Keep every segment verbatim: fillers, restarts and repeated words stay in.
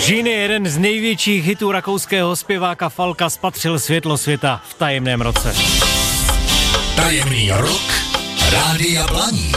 Genie, jeden z největších hitů rakouského zpěváka Falka, spatřil světlo světa v tajemném roce. Tajemný rok Rádia Blaník.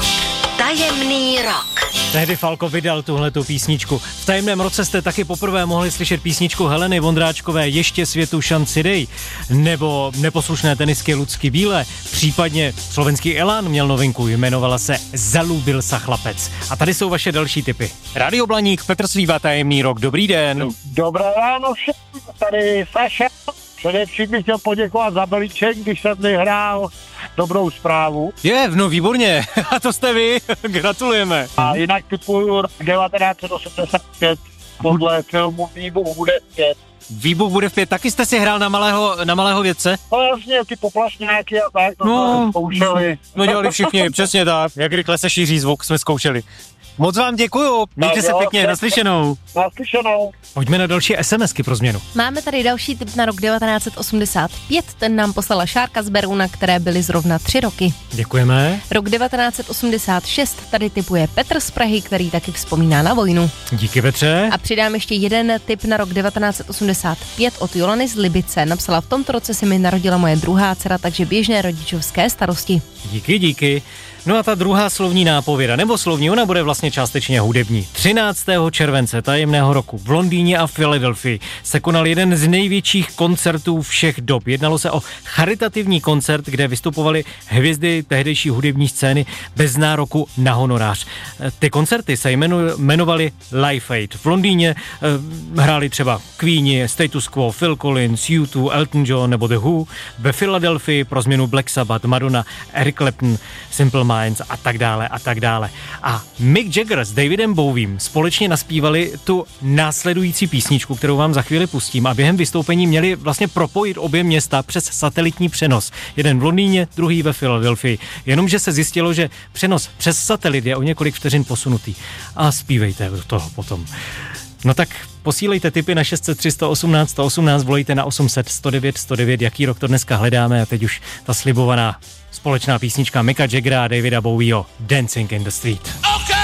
Tajemný rok. Tehdy Falko vydal tuhletu písničku. V tajemném roce jste taky poprvé mohli slyšet písničku Heleny Vondráčkové Ještě světu šanci dej, nebo neposlušné tenisky Lucky Bílé, případně slovenský Elán měl novinku, jmenovala se Zalúbil sa chlapec. A tady jsou vaše další tipy. Rádio Blaník, Petr Svíva, tajemný rok, dobrý den. Dobré ráno všem, tady Saša. Především bych chtěl poděkovat za balíček, když jsem vyhrál dobrou zprávu. Je, no výborně, a to jste vy, gratulujeme. A jinak typuju rok devatenáct set osmdesát pět, podle filmu Výbuch bude v pět. Výbuch bude v pět, taky jste si hrál na malého, na malého vědce? No jasně, ty poplašňáky a tak, to no, jsme zkoušeli. No dělali všichni, přesně tak, jak rychle se šíří zvuk, jsme zkoušeli. Moc vám děkuju, mějte se pěkně, naslyšenou. Naslyšenou. Pojďme na další SMSky pro změnu. Máme tady další tip na rok devatenáct set osmdesát pět, ten nám poslala Šárka z Berouna, které byly zrovna tři roky. Děkujeme. Rok devatenáct set osmdesát šest, tady tipuje Petr z Prahy, který taky vzpomíná na vojnu. Díky, Petře. A přidám ještě jeden tip na rok devatenáct set osmdesát pět od Jolany z Libice. Napsala: v tomto roce se mi narodila moje druhá dcera, takže běžné rodičovské starosti. Díky, díky. No a ta druhá slovní nápověda, nebo slovní, ona bude vlastně částečně hudební. třináctého července tajemného roku v Londýně a v Filadelfii se konal jeden z největších koncertů všech dob. Jednalo se o charitativní koncert, kde vystupovaly hvězdy tehdejší hudební scény bez nároku na honorář. Ty koncerty se jmenovaly Live Aid. V Londýně eh, hráli třeba Queeni, Status Quo, Phil Collins, U dva, Elton John nebo The Who. Ve Filadelfii pro změnu Black Sabbath, Madonna, Eric Clapton, Simple Minds a tak dále a tak dále. A Mick Jagger s Davidem Bowiem společně naspívali tu následující písničku, kterou vám za chvíli pustím, a během vystoupení měli vlastně propojit obě města přes satelitní přenos. Jeden v Londýně, druhý ve Filadelfii. Jenomže se zjistilo, že přenos přes satelit je o několik vteřin posunutý. A zpívejte toho potom. No tak posílejte tipy na šest set tři sto osmnáct sto osmnáct, volejte na osm set sto devět sto devět, jaký rok to dneska hledáme, a teď už ta slibovaná společná písnička Micka Jaggera a Davida Bowieho Dancing in the Street.